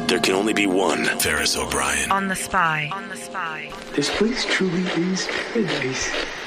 There can only be one Ferris O'Brien. On the Spy. This place truly is paradise.